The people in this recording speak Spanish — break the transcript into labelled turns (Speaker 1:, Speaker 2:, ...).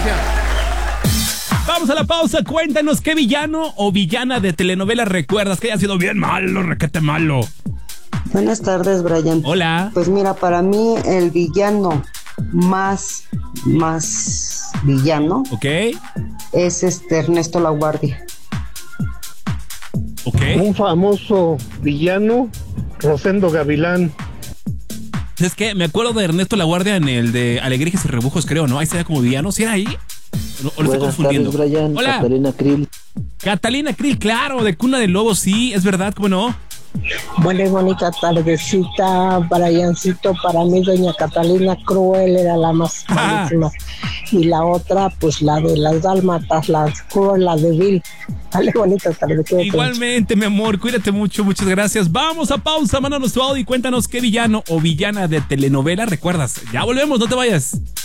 Speaker 1: Gracias.
Speaker 2: Vamos a la pausa. Cuéntanos qué villano o villana de telenovela recuerdas que haya sido bien malo, requete malo.
Speaker 3: Buenas tardes, Brian.
Speaker 2: Hola.
Speaker 3: Pues mira, para mí el villano más villano,
Speaker 2: Ok.
Speaker 3: es Ernesto Laguardia.
Speaker 2: Ok.
Speaker 4: Un famoso villano, Rosendo Gavilán.
Speaker 2: Es que me acuerdo de Ernesto Laguardia en el de Alegrías y Rebujos, creo, ¿no? Ahí está como villano. ¿Sí era ahí? ¿O lo estoy
Speaker 5: Buenas
Speaker 2: confundiendo?
Speaker 5: tardes, Brian.
Speaker 2: Hola.
Speaker 5: Catalina Krill.
Speaker 2: Catalina Krill, claro, de Cuna de Lobos, sí, es verdad, ¿cómo no?
Speaker 6: Buena y bonita tardecita, Briancito. Para mí, doña Catalina Cruel era la más malísima. Y la otra, pues la de las dálmatas, la Cruel, la de Bill. Dale, bonita tarde.
Speaker 2: Igualmente, mi amor, cuídate mucho, muchas gracias. Vamos a pausa, mándanos tu audio y cuéntanos qué villano o villana de telenovela recuerdas. Ya volvemos, no te vayas.